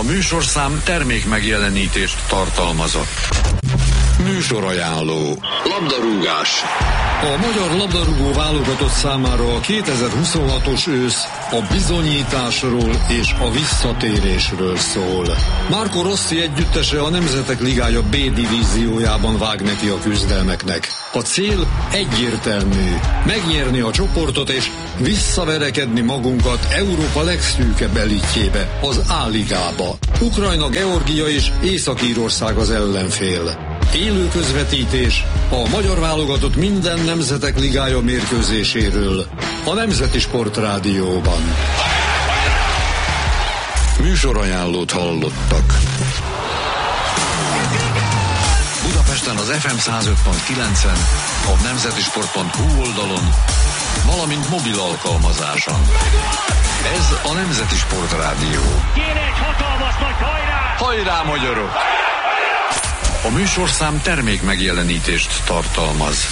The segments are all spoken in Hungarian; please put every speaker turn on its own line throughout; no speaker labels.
A műsorszám termék megjelenítést tartalmazott. Műsorajánló. Labdarúgás. A magyar labdarúgó válogatott számára a 2026-os ősz a bizonyításról és a visszatérésről szól. Marco Rossi együttese a Nemzetek Ligája B divíziójában vág neki a küzdelmeknek. A cél egyértelmű: megnyerni a csoportot és visszaverekedni magunkat Európa legszűkebb elitjébe, az A-ligába. Ukrajna, Georgia és Észak-Írország az ellenfél. Élő közvetítés a magyar válogatott minden Nemzetek Ligája mérkőzéséről a Nemzeti Sportrádióban. Műsorajánlót hallottak. Budapesten az FM 105.9-en, a nemzetisport.hu oldalon, valamint mobil alkalmazáson. Ez a Nemzeti Sportrádió.
Kéne egy hatalmas nagy hajrá!
Hajrá, magyarok! A műsorszám termék megjelenítést tartalmaz.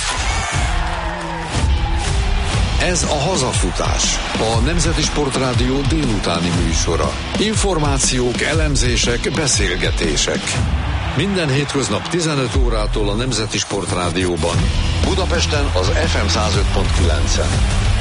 Ez a Hazafutás, a Nemzeti Sportrádió délutáni műsora. Információk, elemzések, beszélgetések. Minden hétköznap 15 órától a Nemzeti Sportrádióban. Budapesten az FM 105.9-en.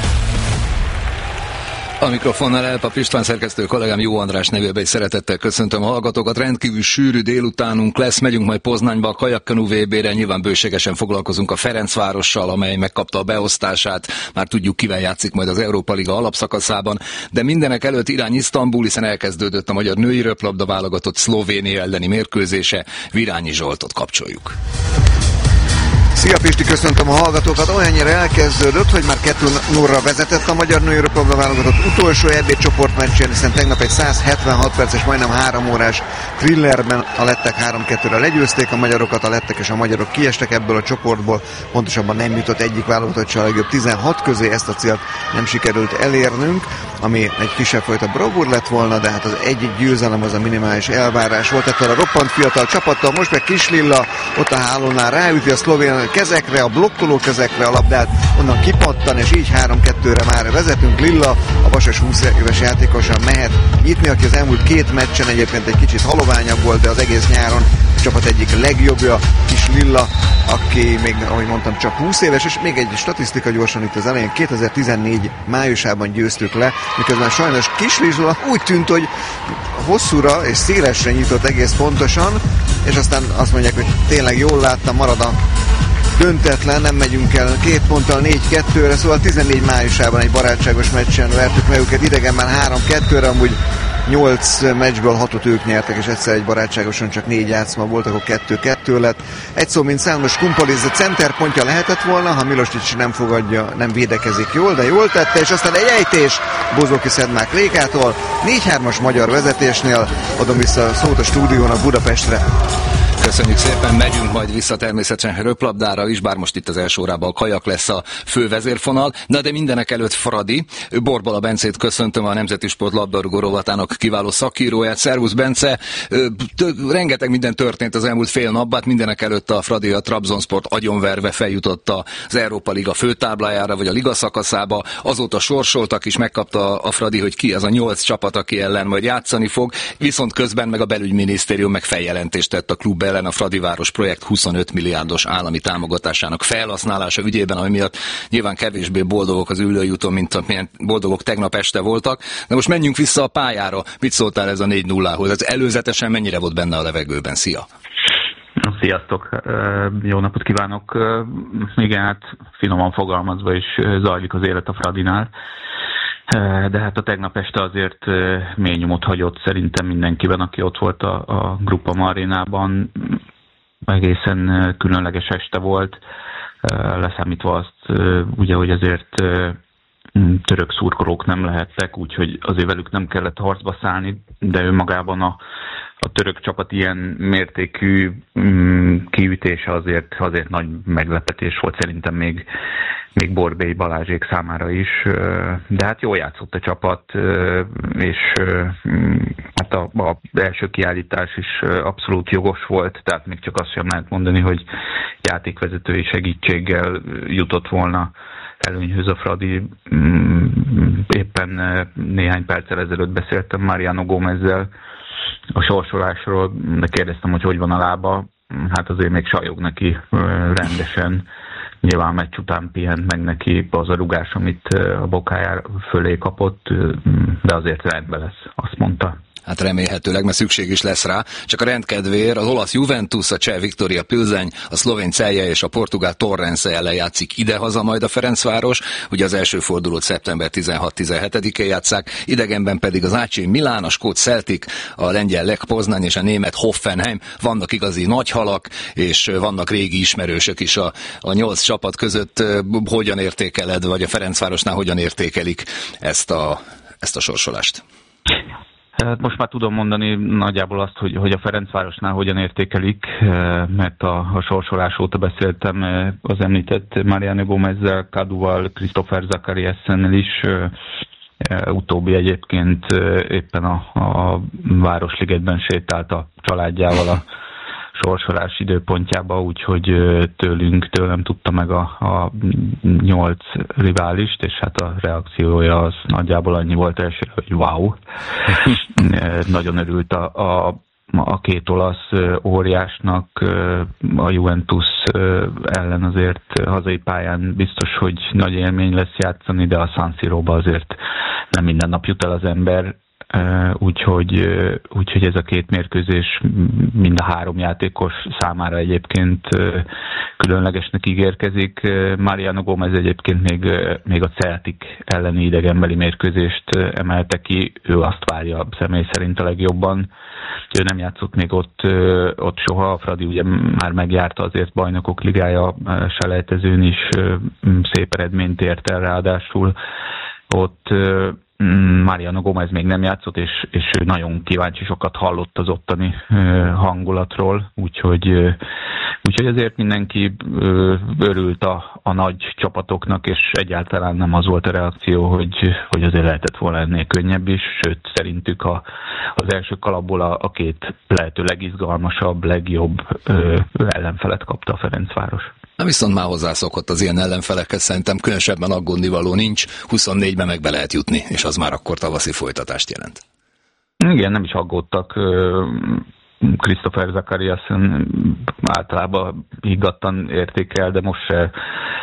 A mikrofonnál Elpap István szerkesztő kollégám Jó András nevében is szeretettel köszöntöm a hallgatókat. Rendkívül sűrű délutánunk lesz, megyünk majd Poznányba a kajakkanu VB-re, nyilván bőségesen foglalkozunk a Ferencvárossal, amely megkapta a beosztását, már tudjuk kivel játszik majd az Európa Liga alapszakaszában, de mindenek előtt irány Isztambul, hiszen elkezdődött a magyar női röplabda válogatott Szlovénia elleni mérkőzése. Virányi Zsoltot kapcsoljuk.
Szia Pisti, köszöntöm a hallgatókat. Olyannyira elkezdődött, hogy már 2-0-ra vezetett a magyar női röplabda válogatott utolsó EB csoportmeccsén, hiszen tegnap egy 176 perces, majdnem 3 órás thrillerben a lettek 3-2-re legyőzték a magyarokat, a lettek és a magyarok kiestek ebből a csoportból, pontosabban nem jutott egyik válogatott se a legjobb 16 közé, ezt a célt nem sikerült elérnünk, ami egy kisebb fajta bravúr lett volna, de hát az egy győzelem az a minimális elvárás volt ettől a roppant fiatal csapattal. Most meg Kis Lilla ott a hálónál ráüti a szlovén kezekre, a blokkoló kezekre a labdát, onnan kipattan, és így 3-2-re már vezetünk. Lilla, a vasas 20 éves játékosan mehet nyitni, aki az elmúlt 2 meccsen egyébként egy kicsit haloványabb volt, de az egész nyáron a csapat egyik legjobbja, Kis Lilla, aki még, ahogy mondtam, csak 20 éves, és még egy statisztika gyorsan itt az elején, 2014 májusában győztük le, miközben sajnos Kis Lilla úgy tűnt, hogy hosszúra és szélesre nyitott egész pontosan, és aztán azt mondják, hogy tényleg jól láttam, marad a döntetlen, nem megyünk el 2 ponttal 4-2-re, szóval 14 májusában egy barátságos meccsen vertük meg őket idegenben 3-2-re, amúgy 8 meccsből 6-ot ők nyertek, és egyszer egy barátságosan csak 4 játszma volt, akkor 2-2 lett. Egy szó mint számos Kumpaliz centerpontja lehetett volna, ha Milosic nem fogadja, nem védekezik jól, de jól tette, és aztán egy ejtés Bozóki Szedmák Rékától, 4-3-as magyar vezetésnél. Adom vissza a szót a stúdiónak Budapestre.
Köszönjük szépen, megyünk majd vissza természetesen röplabdára is, bár most itt az első órában a kajak lesz a fő vezérfonal. De mindenek előtt Fradi. Borbala Bencét köszöntöm, a Nemzeti Sport labdarúgó rovatának kiváló szakíróját. Szervusz Bence, rengeteg minden történt az elmúlt fél napban, mindenek előtt a Fradi a Trabzonsport agyonverve feljutott az Európa Liga főtáblájára, vagy a liga szakaszába. Azóta sorsoltak is, megkapta a Fradi, hogy ki ez a 8 csapat, aki ellen majd játszani fog, viszont közben meg a belügyminisztérium meg feljelentést tett a klub ellen a Fradiváros projekt 25 milliárdos állami támogatásának felhasználása ügyében, ami miatt nyilván kevésbé boldogok az ülői úton, mint amilyen boldogok tegnap este voltak. De most menjünk vissza a pályára. Mit szóltál ez a 4-0-hoz? Ez előzetesen mennyire volt benne a levegőben? Szia!
Sziasztok! Jó napot kívánok! Igen, hát finoman fogalmazva is zajlik az élet a Fradinál. De hát a tegnap este azért mély nyomot hagyott szerintem mindenkiben, aki ott volt a Grupa Arénában. Egészen különleges este volt, leszámítva azt, ugye, hogy azért török szurkolók nem lehettek, úgyhogy azért velük nem kellett harcba szállni, de önmagában a török csapat ilyen mértékű kiütése azért nagy meglepetés volt szerintem még Borbély Balázsék számára is, de hát jól játszott a csapat, és hát az első kiállítás is abszolút jogos volt, tehát még csak azt sem lehet mondani, hogy játékvezetői segítséggel jutott volna előnyhöz a Fradi. Éppen néhány perccel ezelőtt beszéltem Mariano Gómezzel, a sorsolásról, de kérdeztem, hogy van a lába. Hát azért még sajog neki rendesen. Nyilván meccs után pihent meg neki az a rugás, amit a bokájára fölé kapott, de azért rendben lesz, azt mondta.
Hát remélhetőleg, mert szükség is lesz rá. Csak a rendkedvéért az olasz Juventus, a cseh Viktoria Plzeň, a szlovén Celje és a portugál Torrense ellen játszik idehaza majd a Ferencváros. Ugye az első fordulót szeptember 16-17-én játsszák, idegenben pedig az AC Milán, a skót Celtic, a lengyel Lech Poznań és a német Hoffenheim. Vannak igazi nagy halak, és vannak régi ismerősök is a 8 csapat között. Hogyan értékeled, vagy a Ferencvárosnál hogyan értékelik ezt a sorsolást?
Hát most már tudom mondani nagyjából azt, hogy a Ferencvárosnál hogyan értékelik, mert a sorsolás óta beszéltem az említett Mariano Gomezzel, Kaduval, Christopher Zakariassennel is. Utóbbi egyébként éppen a Városligetben sétált a családjával a sorsolás időpontjába, úgyhogy tőlem tudta meg a 8 riválist, és hát a reakciója az nagyjából annyi volt elsőre, hogy wow. Nagyon örült a két olasz óriásnak, a Juventus ellen azért hazai pályán biztos, hogy nagy élmény lesz játszani, de a San Siróba azért nem minden nap jut el az ember. Úgyhogy ez a két mérkőzés mind a 3 játékos számára egyébként különlegesnek ígérkezik. Mariano Gomez egyébként még a Celtic elleni idegenbeli mérkőzést emelte ki, ő azt várja személy szerint a legjobban. Ő nem játszott még ott soha, a Fradi ugye már megjárta azért Bajnokok Ligája selejtezőn is, szép eredményt ért el ráadásul. Ott Mariano Gomez még nem játszott, és ő nagyon kíváncsi, sokat hallott az ottani hangulatról, úgyhogy azért mindenki örült a nagy csapatoknak, és egyáltalán nem az volt a reakció, hogy azért lehetett volna ennél könnyebb is, sőt szerintük az első kalapból a két lehető legizgalmasabb, legjobb ellenfelet kapta a Ferencváros.
Na viszont már hozzászokott az ilyen ellenfelekhez, szerintem különösebben aggódnivaló nincs, 24-ben meg be lehet jutni, és az már akkor tavaszi folytatást jelent.
Igen, nem is aggódtak. Christopher Zakariassen általában higgadtan értékel, de most se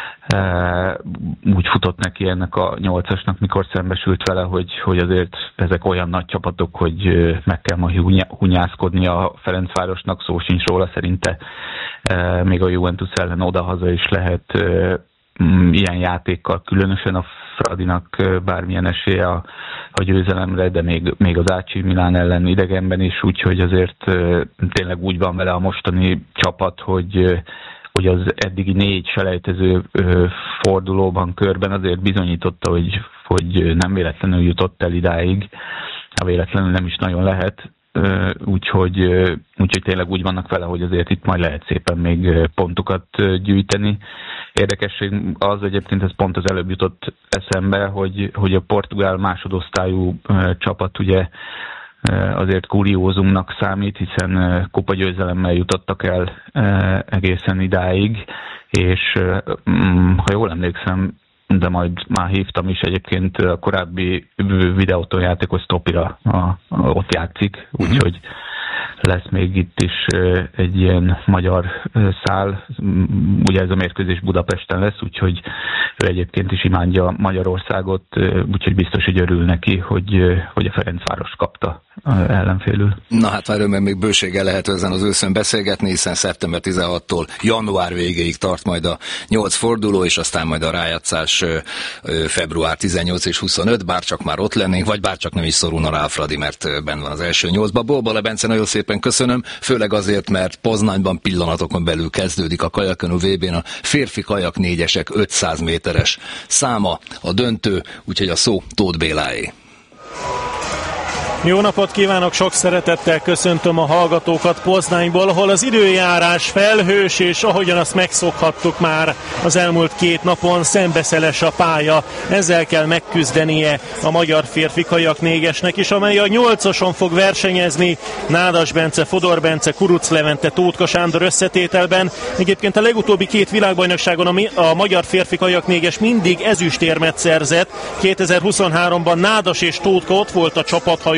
úgy futott neki ennek a 8-asnak, mikor szembesült vele, hogy azért ezek olyan nagy csapatok, hogy meg kell ma hunyászkodni a Ferencvárosnak, szó sincs róla, szerinte még a Juventus ellen odahaza is lehet ilyen játékkal, különösen a Fradinak bármilyen esélye a győzelemre, de még az AC Milán ellen idegenben is, úgyhogy azért tényleg úgy van vele a mostani csapat, hogy az eddigi 4 selejtező fordulóban, körben azért bizonyította, hogy nem véletlenül jutott el idáig, ha véletlenül nem is nagyon lehet, úgyhogy tényleg úgy vannak vele, hogy azért itt majd lehet szépen még pontokat gyűjteni. Érdekesség az egyébként, ez pont az előbb jutott eszembe, hogy a portugál másodosztályú csapat ugye azért kuriózumnak számít, hiszen kupagyőzelemmel jutottak el egészen idáig, és ha jól emlékszem, de majd már hívtam is egyébként a korábbi videótonjátékos Stopira ott játszik, úgyhogy lesz még itt is egy ilyen magyar szál. Ugye ez a mérkőzés Budapesten lesz, úgyhogy ő egyébként is imádja Magyarországot, úgyhogy biztos, hogy örül neki, hogy a Ferencváros kapta ellenfélül.
Na hát már még bőséggel lehet ezen az őszön beszélgetni, hiszen szeptember 16-tól január végéig tart majd a 8 forduló, és aztán majd a rájátszás február 18 és 25, bárcsak már ott lennénk, vagy bárcsak nem is szorulna rá a Fradi, mert benn van az első 8-ba. Borbala Bence, nagyon szépen köszönöm, főleg azért, mert Poznányban pillanatokon belül kezdődik a kajakkenő VB-n a férfi kajak 4-esek 500 méteres száma, a döntő, úgyhogy a szó Tóth Béláé.
Jó napot kívánok, sok szeretettel köszöntöm a hallgatókat Poznányból, ahol az időjárás felhős, és ahogyan azt megszokhattuk már az elmúlt 2 napon, szembeszeles a pálya. Ezzel kell megküzdenie a magyar férfi kajak 4-esnek is, amely a 8-oson fog versenyezni. Nádas Bence, Fodor Bence, Kuruc Levente, Tótka Sándor összetételben. Egyébként a legutóbbi 2 világbajnokságon a magyar férfi kajak 4-es mindig ezüstérmet szerzett. 2023-ban Nádas és Tótka ott volt a csapat, ha jól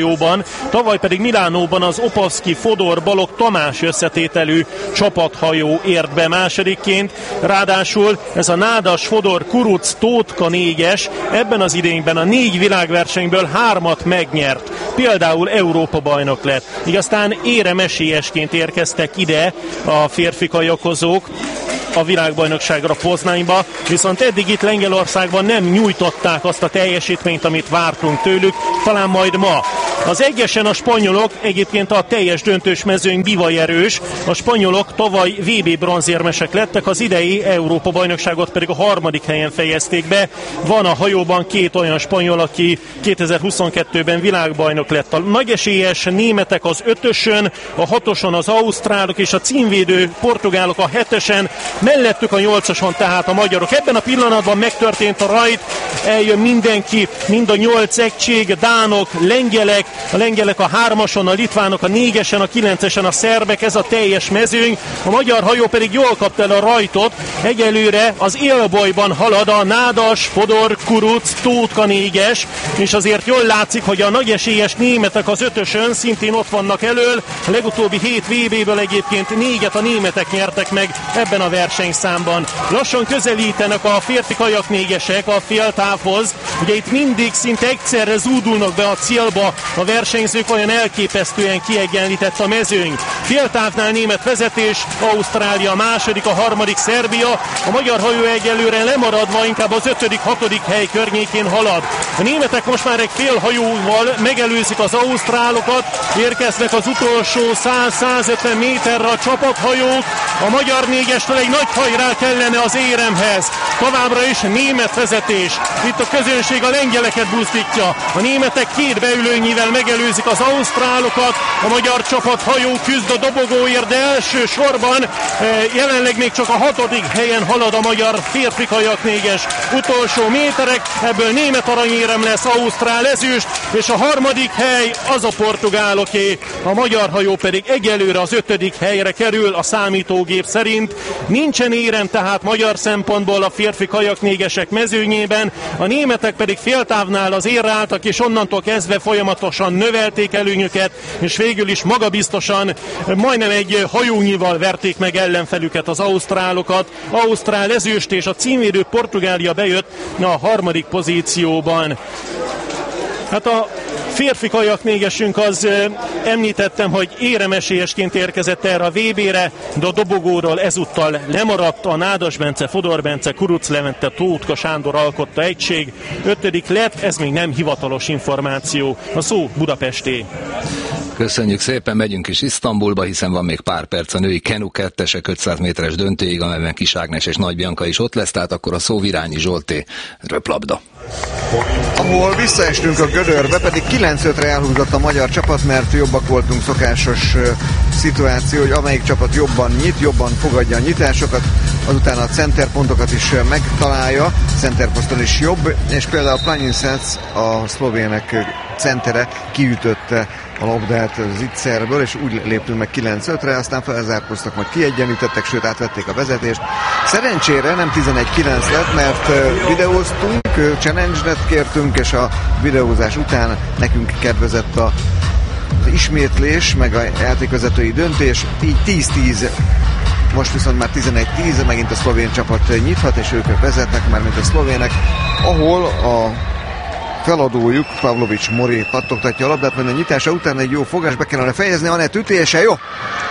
csapathajóban, tavaly pedig Milánóban az Opavszky Fodor Balogh Tamás összetételű csapathajó ért be másodikként. Ráadásul ez a Nádas Fodor Kuruc Tótka 4-es ebben az idényben a 4 világversenyből 3-at megnyert. Például Európa-bajnok lett. Így aztán éremesélyesként érkeztek ide a férfi kajakozók a világbajnokságra Poznányba, viszont eddig itt Lengyelországban nem nyújtották azt a teljesítményt, amit vártunk tőlük, talán majd ma. Az egyesen a spanyolok, egyébként a teljes döntős mezőny bivajerős, a spanyolok tavaly VB bronzérmesek lettek, az idei Európa-bajnokságot pedig a 3. helyen fejezték be. Van a hajóban 2 olyan spanyol, aki 2022-ben világbajnok lett. A nagyesélyes németek az 5-ösön, a 6-oson az ausztrálok és a címvédő portugálok a 7-esen, mellettük a 8-oson tehát a magyarok. Ebben a pillanatban megtörtént a rajt, eljön mindenki, mind a 8 egység, dánok, lengyelek, a lengyelek a 3-ason, a litvánok a 4-esen, a 9-esen a szerbek, ez a teljes mezőny. A magyar hajó pedig jól kapta el a rajtot, egyelőre az élbolyban halad a Nádas Fodor Kuruc Tótka 4-es, és azért jól látszik, hogy a nagyesélyes németek az 5-ösön szintén ott vannak elől. A legutóbbi 7 VB-ből egyébként 4-et a németek nyertek meg ebben a versenyszámban. Lassan közelítenek a férfi kajak 4-esek a féltávhoz. Ugye itt mindig szinte egyszerre zúdulnak be a célba a versenyzők, olyan elképesztően kiegyenlített a mezőny. Féltávnál német vezetés, Ausztrália második, a 3. Szerbia. A magyar hajó egyelőre lemaradva inkább az 5.-6. hely környékén halad. A németek most már egy fél hajóval megelőzik az ausztrálokat, érkeznek az utolsó 100-150 méterre a csapathajók. A magyar 4-estől egy nagy hajrá kellene az éremhez. Továbbra is német vezetés. Itt a közönség a lengyeleket buzdítja. A németek 2 beülőnyivel megelőzik az ausztrálokat. A magyar csapathajó küzd a dobogóért, de első sorban jelenleg még csak a 6. helyen halad a magyar férfi kajak 4-es. Utolsó méterek, ebből német aranyérem lesz, ausztrál ezüst, és a 3. hely az a portugáloké. A magyar hajó pedig egyelőre az 5. helyre kerül a számítógép szerint. Nincsen érem tehát magyar szempontból a férfi kajak 4-esek mezőnyében, a németek pedig féltávnál az érre álltak, és onnantól kezdve folyamatosan növelték előnyüket, és végül is magabiztosan majdnem egy hajónyival verték meg ellenfelüket, az ausztrálokat. Ausztrál ezüst, és a címvédő Portugália bejött a 3. pozícióban. Hát a férfi kajak 4-esünk az, említettem, hogy éremesélyesként érkezett erre a VB-re, de a dobogóról ezúttal lemaradt a Nádas Bence, Fodor Bence, Kuruc Levente, Tótka Sándor alkotta egység. 5. lett, ez még nem hivatalos információ. A szó Budapesté.
Köszönjük szépen, megyünk is Isztambulba, hiszen van még pár perc a női kenu 2-esek 500 méteres döntőig, amelyben Kis Ágnes és Nagy Bianca is ott lesz, tehát akkor a szó Virányi Zsolté röplabda.
Ahol visszaestünk a gödörbe, pedig 9-5-re elhúzott a magyar csapat, mert jobbak voltunk, szokásos szituáció, hogy amelyik csapat jobban nyit, jobban fogadja a nyitásokat, azután a centerpontokat is megtalálja, centerposzton is jobb, és például Planinšec, a szlovének centere kiütötte a labdát az Zicserből, és úgy léptünk meg 9-5-re, aztán felzárkoztak, majd kiegyenítettek, sőt átvették a vezetést. Szerencsére nem 11-9 lett, mert videóztunk, challenge-et kértünk, és a videózás után nekünk kedvezett az ismétlés, meg a játékvezetői döntés, így 10-10. Most viszont már 11-10, megint a szlovén csapat nyithat, és ők vezetnek már, mint a szlovének, ahol a feladójuk, Pavlovics Mori pattogtatja a labdát, mert a nyitása után egy jó fogás be kellene fejezni, Anett ütése, jó!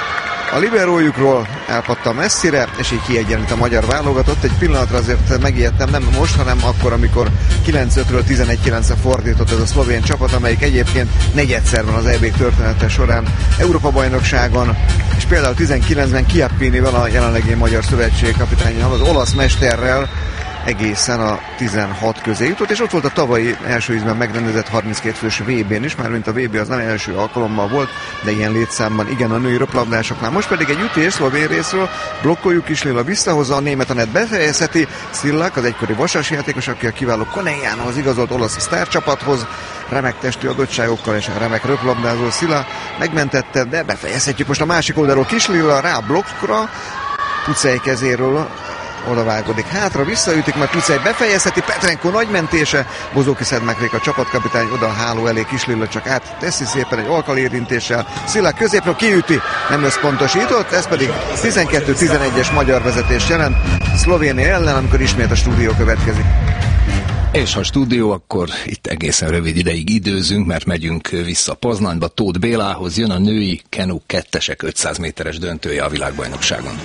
A liberójukról elpattan messzire, és így kiegyenlít a magyar válogatott. Egy pillanatra azért megijedtem, nem most, hanem akkor, amikor 9-5-ről 11-9-re fordított ez a szlovén csapat, amelyik egyébként negyedszer van az EB története során Európa-bajnokságon, és például 19-ben Chiappinivel, a jelenlegi magyar szövetség kapitányával, az olasz mesterrel egészen a 16 közé jutott, és ott volt a tavalyi első ízben megrendezett 32 fős VB-n is, mármint a VB az nem első alkalommal volt, de ilyen létszámban igen a női röplabdásoknál. Most pedig egy ütés szlovén részről, blokkoljuk Kisléla visszahozza, a német Anett befejezheti, Szillák, az egykori vasas játékos, aki a kiváló Konejánához igazolt olasz sztárcsapathoz, remek testű adottságokkal és a remek röplabdázó Szila megmentette, de befejezhetjük most a másik oldalról Kisléla rá blokkra, Pucej kezéről odavágodik hátra, visszaütik, majd Pucej befejezheti, Petrenko nagy mentése, Bozóki Szedmekrék a csapatkapitány oda a háló elé, Kislilla csak át teszi szépen egy alkalérintéssel, Szilák középről kiüti, nem összpontosított, ez pedig 12-11-es magyar vezetés jelent Szlovénia ellen, amikor ismét a stúdió következik.
És ha stúdió, akkor itt egészen rövid ideig időzünk, mert megyünk vissza Poznanyba, Tóth Bélához, jön a női kenu 2-esek 500 méteres döntője a világbajnokságon.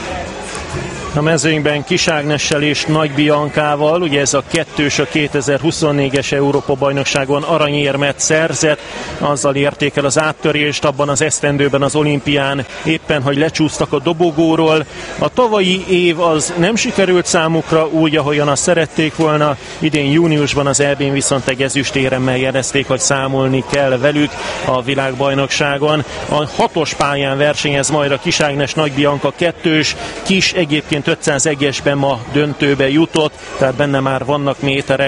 A mezőnyben Kis Ágnessel és Nagy Biancával, ugye ez a kettős a 2024-es Európa-bajnokságon aranyérmet szerzett, azzal érték el az áttörést abban az esztendőben az olimpián, éppen hogy lecsúsztak a dobogóról. A tavalyi év az nem sikerült számukra úgy, ahogyan azt szerették volna, idén júniusban az EB-n viszont egy ezüstéremmel jelezték, hogy számolni kell velük a világbajnokságon. A 6-os pályán versenyez majd a Kis Ágnes Nagy Bianca kettős, Kis egyébként 501-esben ma döntőbe jutott, tehát benne már vannak méterek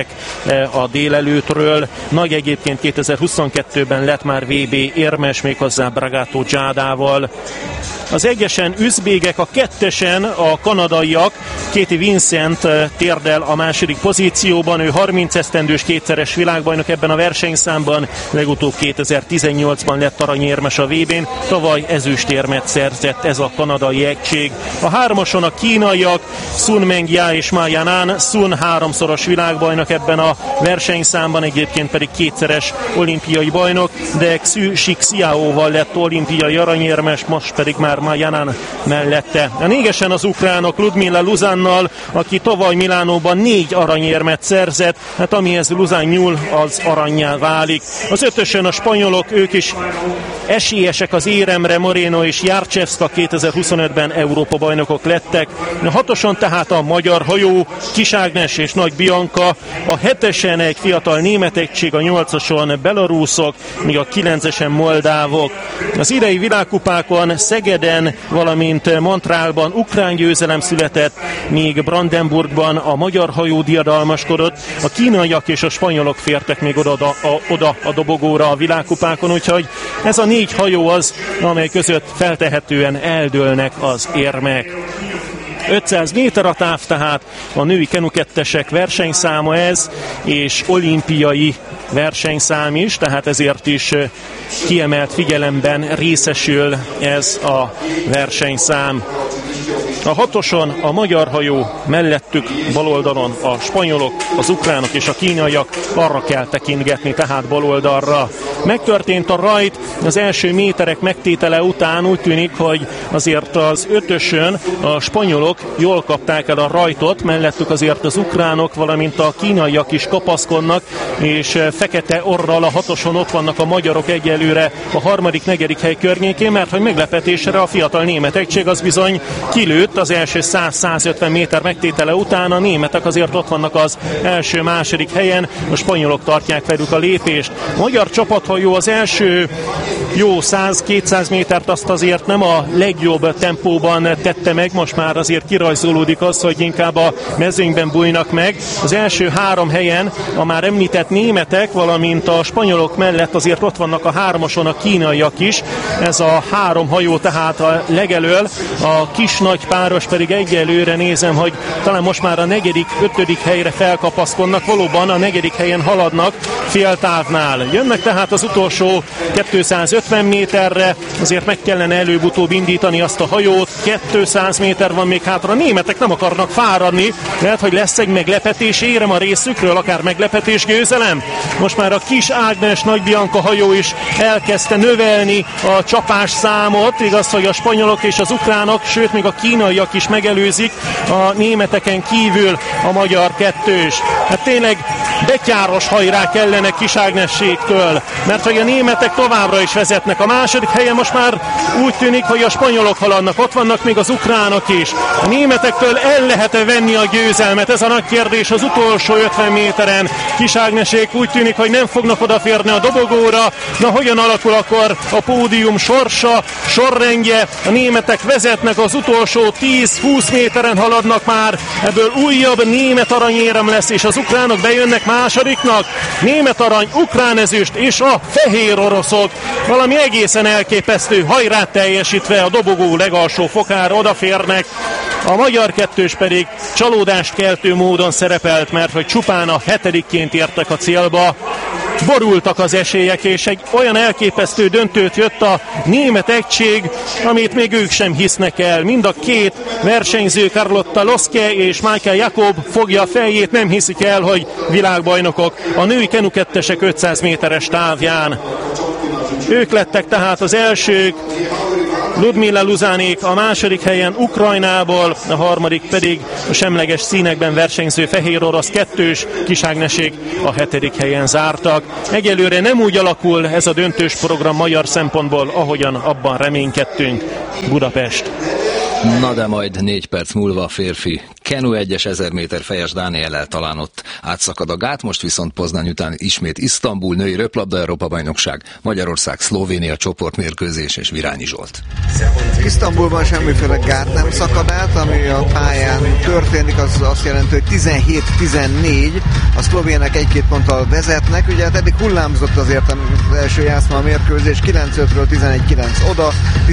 a délelőttről. Nagy egyébként 2022-ben lett már VB érmes, méghozzá Bragato Giádával. Az egyesen üzbégek, a kettesen a kanadaiak, Katie Vincent térdel a második pozícióban, ő 30 esztendős kétszeres világbajnok ebben a versenyszámban, legutóbb 2018-ban lett aranyérmes a VB-n, tavaly ezüstérmet szerzett ez a kanadai egység. A hármason a kínaiak, Sun Mengjia és Ma Yanan, Sun háromszoros világbajnok ebben a versenyszámban, egyébként pedig kétszeres olimpiai bajnok, de Xu Shixiaóval lett olimpiai aranyérmes, most pedig már Ma Yanan mellette. A négesen az ukránok Ludmila Luzannal, aki tavaly Milánóban 4 aranyérmet szerzett, hát amihez Luzan nyúl, az arannyá válik. Az ötösön a spanyolok, ők is esélyesek az éremre, Moreno és Jarczewska 2025-ben Európa bajnokok lettek. A hatoson tehát a magyar hajó, Kis Ágnes és Nagy Bianca, a hetesen egy fiatal német egység, a nyolcason belarúszok, míg a kilencesen moldávok. Az idei világkupákon Szegeden, valamint Montrealban ukrán győzelem született, míg Brandenburgban a magyar hajó diadalmaskodott, a kínaiak és a spanyolok fértek még oda a dobogóra a világkupákon, úgyhogy ez a 4 hajó az, amely között feltehetően eldőlnek az érmek. 500 méter a táv, tehát a női kenukettesek versenyszáma ez, és olimpiai versenyszám is, tehát ezért is kiemelt figyelemben részesül ez a versenyszám. A hatoson a magyar hajó, mellettük baloldalon a spanyolok, az ukránok és a kínaiak, arra kell tekintgetni, tehát baloldalra. Megtörtént a rajt, az első méterek megtétele után úgy tűnik, hogy azért az ötösön a spanyolok jól kapták el a rajtot, mellettük azért az ukránok, valamint a kínaiak is kapaszkodnak, és fekete orral a hatoson ott vannak a magyarok egyelőre a harmadik, negyedik hely környékén, mert hogy meglepetésre a fiatal német egység az bizony kilőtt az első 100-150 méter megtétele után, a németek azért ott vannak az első-második helyen, a spanyolok tartják velük a lépést. A magyar csapathajó az első jó 100-200 métert azt azért nem a legjobb tempóban tette meg, most már azért kirajzolódik az, hogy inkább a mezőnyben bújnak meg. Az első 3 helyen a már említett németek, valamint a spanyolok mellett azért ott vannak a hármason a kínaiak is. Ez a 3 hajó tehát a legelől, a kis-nagy páros pedig egyelőre nézem, hogy talán most már a 4.-5. helyre felkapaszkodnak, valóban a 4. helyen haladnak féltávnál. Jönnek tehát az utolsó 250 méterre, azért meg kellene előbb-utóbb indítani azt a hajót, 200 méter van még hátra, a németek nem akarnak fáradni, lehet, hogy lesz egy meglepetés érem a részükről, akár meglepetés győzelem. Most már a Kis Ágnes Nagy Bianca hajó is elkezdte növelni a csapás számot, igaz, hogy a spanyolok és az ukránok, sőt még a kínaiak is megelőzik a németeken kívül a magyar kettős. Hát tényleg betyáros hajrá kellene Kis Ágnességtől, mert hogy a németek továbbra is vezetnek. A második helyen most már úgy tűnik, hogy a spanyolok haladnak, ott vannak még az ukránok is. A németektől el lehet-e venni a győzelmet? Ez a nagy kérdés az utolsó 50 méteren. Kis Ágnesék úgy tűnik, hogy nem fognak odaférni a dobogóra. Na, hogyan alakul akkor a pódium sorsa, sorrendje? A németek vezetnek, az utolsó 10-20 méteren haladnak már. Ebből újabb német aranyérem lesz, és az ukránok bejönnek másodiknak. Német arany, ukrán ezüst és a fehér oroszok. Valami egészen elképesztő, hajrát teljesítve a dobogó legalsó fokára odaférnek. A magyar kettős pedig csalódást keltő módon szerepelt, mert hogy csupán a 7-ként értek a célba. Borultak az esélyek, és egy olyan elképesztő döntőt jött a német egység, amit még ők sem hisznek el. Mind a két versenyző, Carlotta Loske és Michael Jakob fogja a fejét, nem hiszik el, hogy világbajnokok a női kenu kettesek 500 méteres távján. Ők lettek tehát az elsők, Ludmila Luzánék a második helyen Ukrajnából, a harmadik pedig a semleges színekben versenyző fehér orosz kettős, Kis Ágnesék a 7. helyen zártak. Egyelőre nem úgy alakul ez a döntős program magyar szempontból, ahogyan abban reménykedtünk. Budapest.
Na de majd 4 perc múlva a férfi kenu 1-es 1000 méter Fejes Dániellel talán ott átszakad a gát, most viszont Poznań után ismét Isztambul, női röplabda Európa-bajnokság, Magyarország, Szlovénia csoportmérkőzés és Virányi Zsolt.
Isztambulban semmiféle gát nem szakad át, ami a pályán történik, az azt jelenti, hogy 17-14, a szlovének 1-2 ponttal vezetnek, ugye hát eddig hullámzott azért az első játszma a mérkőzés, 9-5-ről 11-9 oda,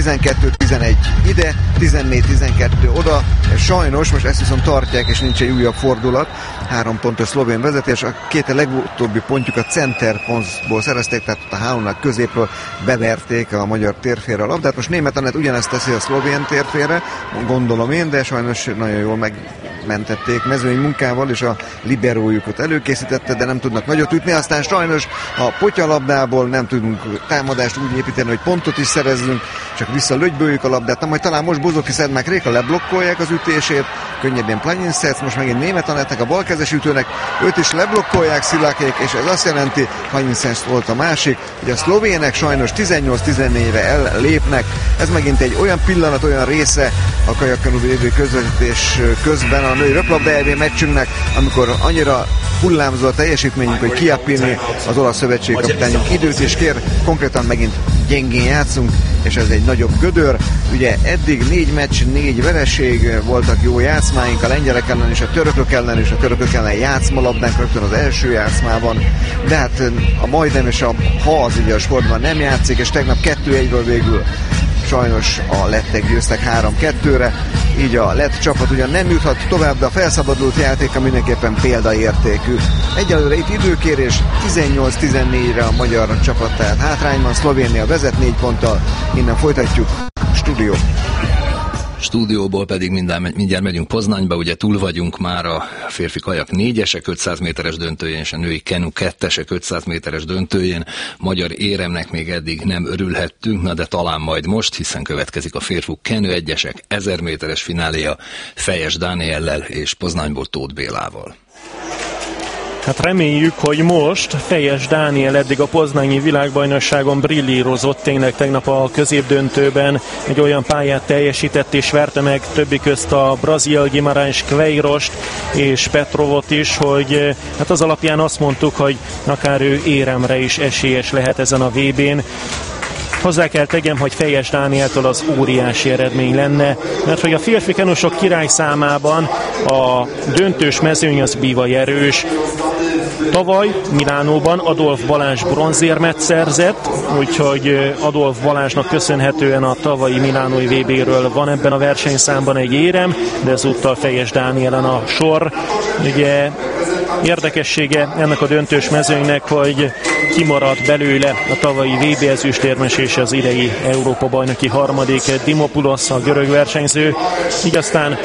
12-11 ide, 14-12 oda, sajnos most ezt viszont tartják, és nincs egy újabb fordulat, 3 pontos szlovén vezetés, a két legutóbbi pontjukat center pontból szerezték, tehát a hálónál középről beverték a magyar térfélre a labdát, most Németh Anett ugyanezt teszi a szlovén térfélre, gondolom én, de sajnos nagyon jól megmentették mezőny munkával, és a liberójukat előkészítette, de nem tudnak nagyot ütni, aztán sajnos a potyalabdából nem tudunk támadást úgy építeni, hogy pontot is szerezzünk, csak visszalögyböljük a labdát, na majd talán most Bozoki Szedmák Réka leblokkolják az ütését, könnyebben Planinszec, most megint Németh Anettnek, a balkezes ütőnek, őt is leblokkolják Szilákék, és ez azt jelenti, Planinszec volt a másik, hogy a szlovének sajnos 18-14-re ellépnek, ez megint egy olyan pillanat, olyan része a kajakkenu VB közvetítés közben a női röplabda EB meccsünknek, amikor annyira hullámzó a teljesítményünk, hogy Chiappini, az olasz szövetségkapitányunk időt is kér, konkrétan megint gyengén játszunk, és ez egy nagyobb gödör. Ugye eddig 4 meccs, 4 vereség, voltak jó játszmáink a lengyelek ellen és a törökök ellen, és a törökök ellen játszmalabdánk rögtön az első játszmában, de hát a majdnem és a ha az ugye a sportban nem játszik, és tegnap 2-1-ről végül sajnos a lettek győztek 3-2-re, így a lett csapat ugyan nem juthat tovább, de a felszabadult játéka mindenképpen példaértékű. Egyelőre itt időkérés, 18-14-re a magyar csapat, tehát hátrányban, Szlovénia vezet 4 ponttal, innen folytatjuk, stúdió.
Stúdióból pedig mindjárt megyünk Poznányba, ugye túl vagyunk már a férfi kajak 4-esek 500 méteres döntőjén, és a női kenu 2-esek 500 méteres döntőjén. Magyar éremnek még eddig nem örülhettünk, na de talán majd most, hiszen következik a férfi kenu 1-esek 1000 méteres fináléja Fejes Dániellel és Poznányból Tóth Bélával.
Hát reméljük, hogy most Fejes Dániel eddig a poznányi világbajnokságon brillírozott, tényleg tegnap a középdöntőben egy olyan pályát teljesített és verte meg többi közt a brazil Guimarães Queirost és Petrovot is, hogy hát az alapján azt mondtuk, hogy akár ő éremre is esélyes lehet ezen a VB-n. Hozzá kell tegyem, hogy Fejes Dánieltől az óriási eredmény lenne, mert hogy a férfi kenusok király számában a döntős mezőny az bívaj erős. Tavaly Milánóban Adolf Balázs bronzérmet szerzett, úgyhogy Adolf Balázsnak köszönhetően a tavalyi milánói VB-ről van ebben a versenyszámban egy érem, de ezúttal Fejes Dánielen a sor. Ugye érdekessége ennek a döntős mezőnynek, hogy kimaradt belőle a tavalyi VB ezüstérmes és az idei Európa-bajnoki harmadik Dimopoulos, a görög versenyző, így aztán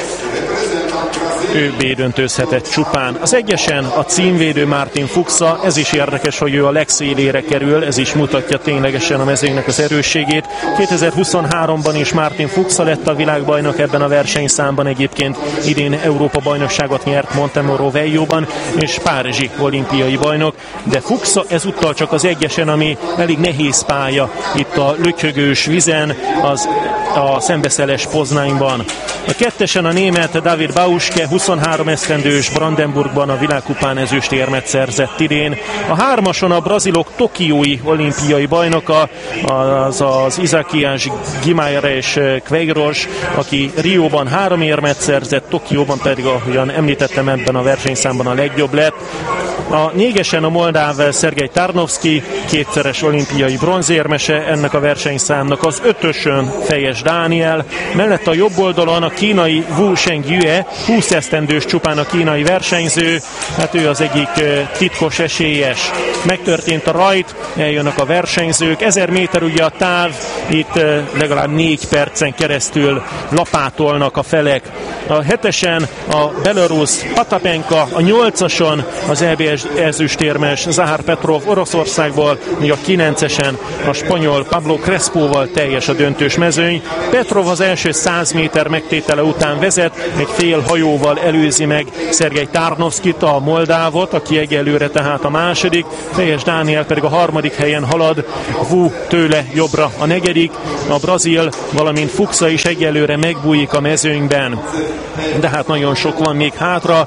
ő B-döntőzhetett csupán. Az egyesen a címvédő Martin Fuchsa, ez is érdekes, hogy ő a legszélére kerül, ez is mutatja ténylegesen a mezőnynek az erősségét. 2023-ban is Martin Fuchsa lett a világbajnok ebben a versenyszámban, egyébként idén Európa-bajnokságot nyert Montemoro Vejjóban, és párizsi olimpiai bajnok, de Fuchsa ezúttal csak az egyesen, ami elég nehéz pálya itt a lötyögős vizen, az a szembeszeles Poznányban. A kettesen a német David Bauske 23 esztendős Brandenburgban a világkupán ezüstérmet szerzett idén. A hármason a brazilok tokiói olimpiai bajnoka, az Isaquias Guimarães Queiroz, aki Rióban 3 érmet szerzett, Tokióban pedig, ahogyan említettem, ebben a versenyszámban a legjobb lett. A négesen a moldáv Szergej Tarnovszky, kétszeres olimpiai bronzérmese ennek a versenyszámnak, az 5-ösön Fejes Dániel, mellett a jobb oldalon a kínai Wu Shengyue, 20 esztendős csupán a kínai versenyző, hát ő az egyik titkos esélyes. Megtörtént a rajt, eljönnek a versenyzők, 1000 méter ugye a táv, itt legalább 4 percen keresztül lapátolnak a felek. A 7-esen a belarusz Patapenka, a 8-ason az EB ezüstérmes Zahar Petrov Oroszországból, míg a 9-esen a spanyol Pablo Crespóval teljes a döntős mezőny. Petrov az első 100 méter megtétele után vezet, egy fél hajóval előzi meg Szergej Tarnovszkyt, a moldávot, aki egyelőre tehát a második, Fejes Dániel pedig a harmadik helyen halad, Wu tőle jobbra a negyedik, a brazil, valamint Fuchsa is egyelőre megbújik a mezőnyben. De hát nagyon sok van még hátra,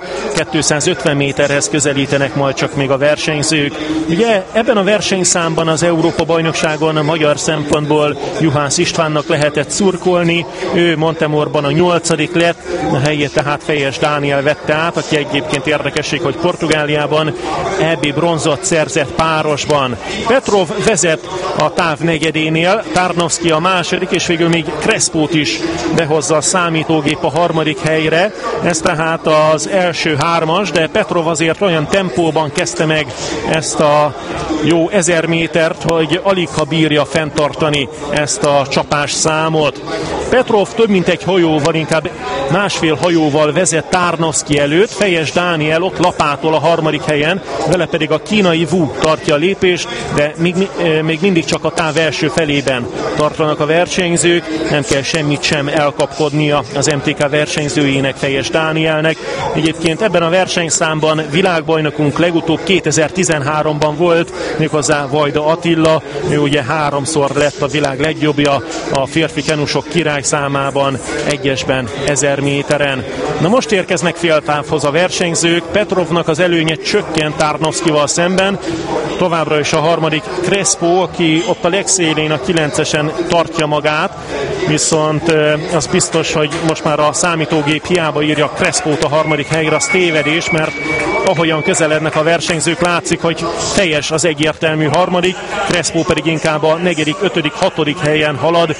250 méterhez közelítenek majd csak még a versenyzők. Ugye ebben a versenyszámban az Európa-bajnokságon a magyar szempontból Juhász Istvánnak lehetett szurkolni, ő Montemorban a 8. lett, a helyét tehát Fejes Dániel vette át, aki egyébként érdekesség, hogy Portugáliában EB bronzot szerzett párosban. Petrov vezet a táv negyedénél, Tarnovszky a második, és végül még Crespót is behozza a számítógép a harmadik helyre. Ez tehát az első 3-as, de Petrov azért olyan tempóban kezdte meg ezt a jó 1000 métert, hogy alig ha bírja fenntartani ezt a csapás számot. Petrov több mint egy hajóval, inkább másfél hajóval vezet Tarnovszky előtt, Fejes Dániel ott lapátol a harmadik helyen, vele pedig a kínai Wu tartja a lépést, de még mindig csak a táv első felében tartanak a versenyzők, nem kell semmit sem elkapkodnia az MTK versenyzőjének, Fejes Dánielnek. Egyébként ebben a versenyszámban világbajnokunk legutóbb 2013-ban volt, méghozzá Vajda Attila, ő ugye 3-szor lett a világ legjobbja a férfi kenusok királyszámában, egyesben 1000 méteren. Na most érkeznek féltávhoz a versenyzők, Petrovnak az előnye csökkent Tarnovszkyval szemben, továbbra is a harmadik Crespo, aki ott a legszélén a 9-esen tartja magát, viszont az biztos, hogy most már a számítógép hiába írja Crespót a harmadik helyre, az tévedés, mert ahogyan közelednek a versenyzők, látszik, hogy teljes az egyértelmű harmadik, Crespo pedig inkább a 4., 5., 6. helyen halad,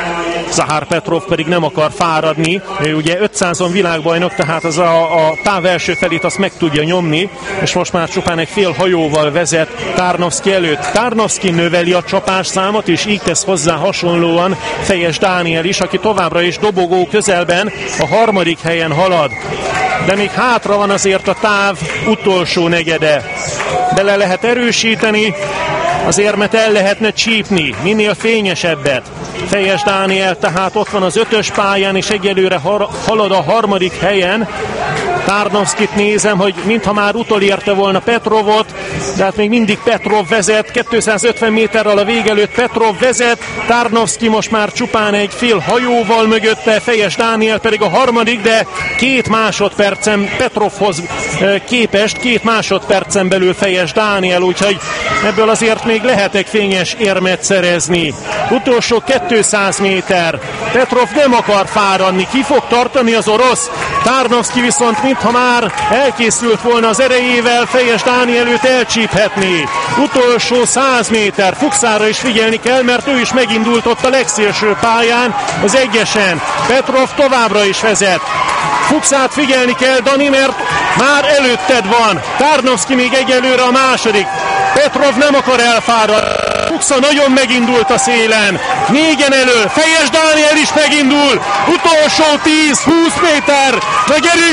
Zahar Petrov pedig nem akar fáradni, ő ugye 500-on világbajnok, tehát az a táv első felét azt meg tudja nyomni, és most már csupán egy fél hajóval vezet Tarnovszky előtt. Tarnovszky növeli a csapásszámot, és így tesz hozzá hasonlóan Fejes Dániel is, aki továbbra is dobogó közelben a harmadik helyen halad. De még hátra van azért a táv utolsó negyede. Bele lehet erősíteni, az érmet el lehetne csípni, minél fényesebbet. Fejes Dániel tehát ott van az 5-ös pályán, és egyelőre halad a harmadik helyen. Tarnovszkyt nézem, hogy mintha már utolérte volna Petrovot, de hát még mindig Petrov vezet, 250 méterrel a vég előtt Petrov vezet, Tarnovszky most már csupán egy fél hajóval mögötte, Fejes Dániel pedig a harmadik, de 2 másodpercen Petrovhoz képest, 2 másodpercen belül Fejes Dániel, úgyhogy ebből azért még lehet egy fényes érmet szerezni. Utolsó 200 méter, Petrov nem akar fáradni, ki fog tartani az orosz, Tarnovszky viszont mintha már elkészült volna az erejével, Fejes Dániel őt elcsíphetni. Utolsó 100 méter, Fuchsára is figyelni kell, mert ő is megindult ott a legszélső pályán, az egyesen. Petrov továbbra is vezet. Fuchsát figyelni kell, Dani, mert már előtted van. Tarnovszky még egyelőre a második. Petrov nem akar elfáradni. Fuchsa nagyon megindult a szélen. 4-en elő. Fejes Dániel is megindul. Utolsó 10-20 méter. Na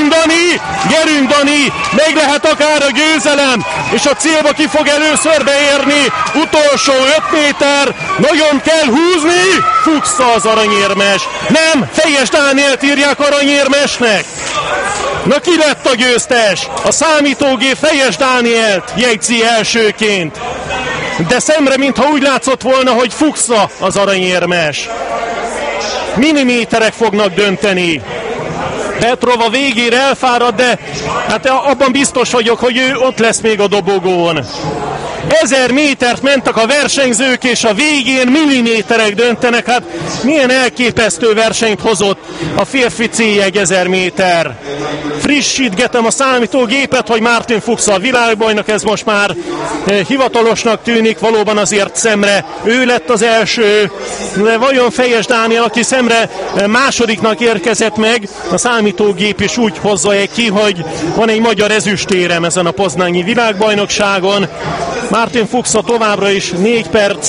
gyerünk Dani, meg lehet akár a győzelem, és a célba ki fog először beérni. Utolsó 5 méter. Nagyon kell húzni. Fuchsa az aranyérmes. Nem, Fejes Dánielt írják aranyérmesnek. Na ki lett a győztes? A számítógép Fejes Dánielt jegyzi elsőként. De szemre mintha úgy látszott volna, hogy Fuchsa az aranyérmes. Milliméterek fognak dönteni. Petrov a végére elfárad, de hát abban biztos vagyok, hogy ő ott lesz még a dobogón. 1000 métert mentek a versenyzők, és a végén milliméterek döntenek. Hát milyen elképesztő versenyt hozott a férfi C-jegy 1000 méter. Frissítgetem a számítógépet, hogy Martin Fuchs a világbajnok, ez most már hivatalosnak tűnik, valóban azért szemre ő lett az első, de vajon Fejes Dániel, aki szemre másodiknak érkezett meg, a számítógép is úgy hozza ki, hogy van egy magyar ezüstérem ezen a poznányi világbajnokságon. Martin Fuchs továbbra is 4 perc,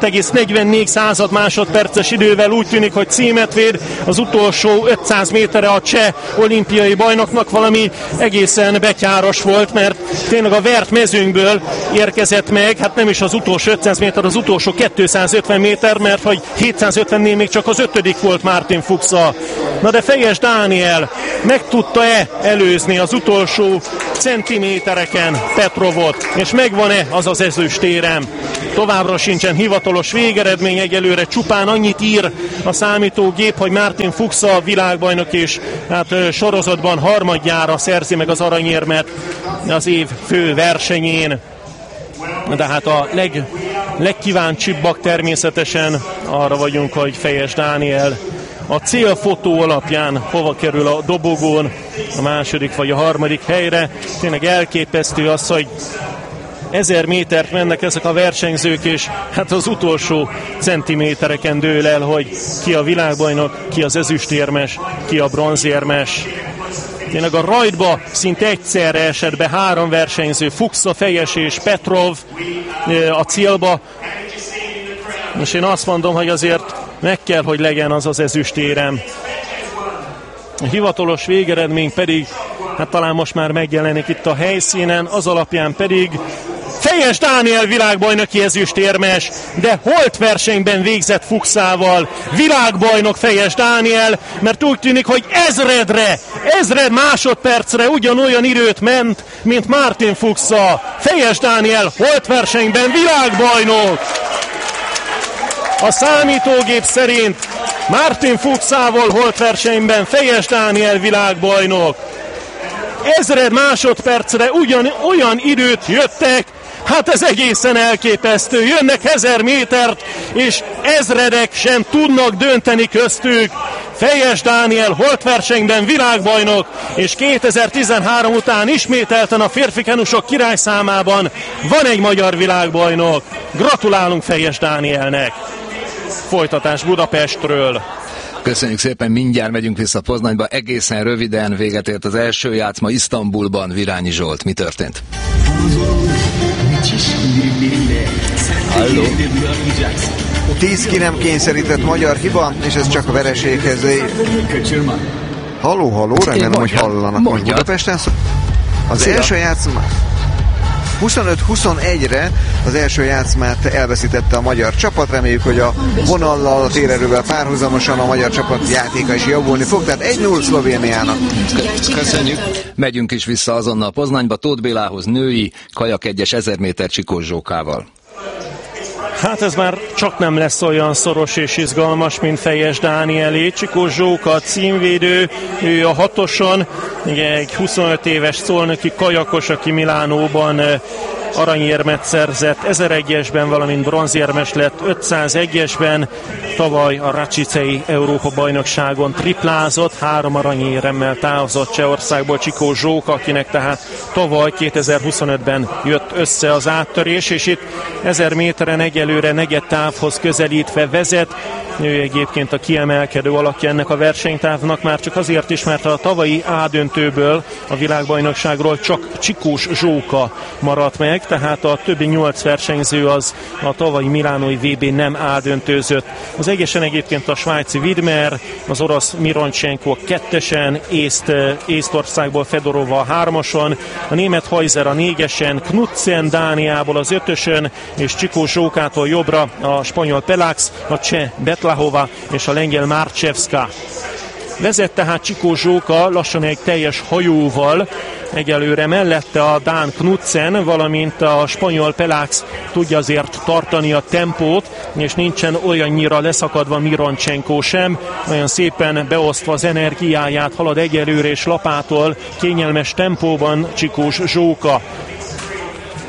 7,44 másodperces idővel úgy tűnik, hogy címet véd. Az utolsó 500 méterre a cseh olimpiai bajnoknak valami egészen betyáros volt, mert tényleg a vert mezőnkből érkezett meg, hát nem is az utolsó 500 méter, az utolsó 250 méter, mert hogy 750-nél még csak az 5. volt Martin Fuchs. Na de Fejes Dániel meg tudta-e előzni az utolsó centimétereken Petrovot, és megvan-e az az ezüstérem? Továbbra sincsen hivatalos végeredmény, egyelőre csupán annyit ír a számítógép, hogy Martin Fuchs a világbajnok, és hát sorozatban harmadjára szerzi meg az aranyérmet az év fő versenyén. De hát a legkíváncsibbak természetesen arra vagyunk, hogy Fejes Dániel a célfotó alapján hova kerül a dobogón, a második vagy a harmadik helyre. Tényleg elképesztő az, hogy 1000 métert mennek ezek a versenyzők, és hát az utolsó centimétereken dől el, hogy ki a világbajnok, ki az ezüstérmes, ki a bronzérmes. Tényleg a rajtba szinte egyszerre esett be 3 versenyző, Fuchs, Fejes és Petrov a célba. És én azt mondom, hogy azért meg kell, hogy legyen az az ezüstérem. A hivatalos végeredmény pedig, hát talán most már megjelenik itt a helyszínen, az alapján pedig Fejes Dániel világbajnoki ezüstérmes, de holt versenyben végzett Fuchsával. Világbajnok Fejes Dániel, mert úgy tűnik, hogy ezred másodpercre ugyanolyan időt ment, mint Martin Fuchs. Fejes Dániel holt versenyben világbajnok. A számítógép szerint Martin Fuchsával holt versenyben Fejes Dániel világbajnok. Ezred másodpercre olyan időt jöttek, hát ez egészen elképesztő. Jönnek 1000 métert, és ezredek sem tudnak dönteni köztük. Fejes Dániel holtversenyben világbajnok, és 2013 után ismételten a férfi kenusok királyszámában van egy magyar világbajnok. Gratulálunk Fejes Dánielnek. Folytatás Budapestről.
Köszönjük szépen, mindjárt megyünk vissza Poznanyba. Egészen röviden véget ért az első játszma Isztambulban. Virányi Zsolt, mi történt?
Halló. 10 ki nem kényszerített magyar hiba, és ez csak a vereséghez. Halló, remélem, hogy hallanak most Budapesten. Az első játszma 25-21-re az első játszmát elveszítette a magyar csapat. Reméljük, hogy a vonallal, a térerővel párhuzamosan a magyar csapat játéka is javulni fog. Tehát 1-0 Szlovéniának.
Köszönjük. Megyünk is vissza azonnal Poznanyba, Tóth Bélához, női kajak 1-es 1000 méter Csikós Zsókával.
Hát ez már csak nem lesz olyan szoros és izgalmas, mint Fejes Dánielé. Csikós Zsóka címvédő, ő a 6-oson, egy 25 éves szolnoki kajakos, aki Milánóban aranyérmet szerzett 1001-esben, valamint bronzérmes lett 501-esben. Tavaly a Račicei Európa-bajnokságon triplázott, 3 aranyéremmel távozott Csehországból Csikós Zsóka, akinek tehát tavaly 2025-ben jött össze az áttörés, és itt 1000 méteren egyelőre negyed távhoz közelítve vezet. Ő egyébként a kiemelkedő alakja ennek a versenytávnak, már csak azért is, mert a tavalyi A-döntőből, a világbajnokságról csak Csikós Zsóka maradt meg, tehát a többi 8 versenyző az a tavalyi milánói VB-n nem A-döntőzött. Az egyesen egyébként a svájci Widmer, az orosz Mironchenko a 2-esen, Észtországból Fedorova a 3-ason, a német Hajzer a 4-esen, Knudsen Dániából az 5-ösön, és Csikós Zsókától jobbra a spanyol Pelax, a cseh Betlahova és a lengyel Marchevska. Vezet tehát Csikós Zsóka lassan egy teljes hajóval, egyelőre mellette a dán Knudsen, valamint a spanyol Pelax tudja azért tartani a tempót, és nincsen olyannyira leszakadva Mironchenko sem, nagyon szépen beosztva az energiáját halad egyelőre, és lapától kényelmes tempóban Csikós Zsóka.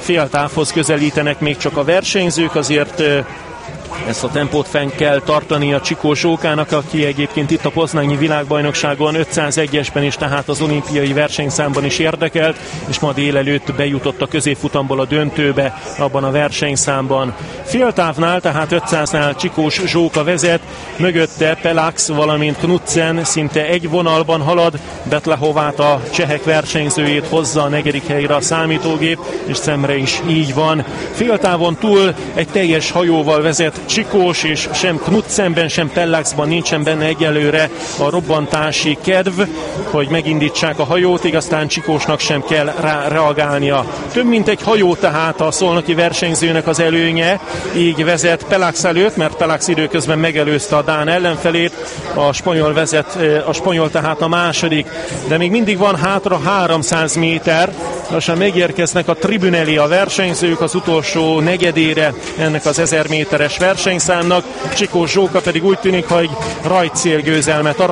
fél távhoz közelítenek még csak a versenyzők, azért ezt a tempót fenn kell tartani a Csikó Zsókának, aki egyébként itt a poznányi világbajnokságon 501-esben is, tehát az olimpiai versenyszámban is érdekelt, és ma délelőtt bejutott a középfutamból a döntőbe abban a versenyszámban. Féltávnál, tehát 500-nál Csikós Zsóka vezet, mögötte Pelax, valamint Knudsen szinte egy vonalban halad, Betlehovát, a csehek versenyzőjét hozza a 4. helyre a számítógép, és szemre is így van. Féltávon túl egy teljes hajóval vezet Csikós, és sem Knudsenben, sem Pellaxban nincsen benne egyelőre a robbantási kedv, hogy megindítsák a hajót, így aztán Csikósnak sem kell rá reagálnia. Több mint egy hajó tehát a szolnoki versenyzőnek az előnye, így vezet Pelax előtt, mert Pelax időközben megelőzte a dán ellenfelét, a spanyol tehát a második, de még mindig van hátra 300 méter, lassan megérkeznek a Tribunelli a versenyzők az utolsó negyedére ennek az 1000 méteres versenyszámnak. Csikós Zsóka pedig úgy tűnik, hogy rajtcélgyőzelmet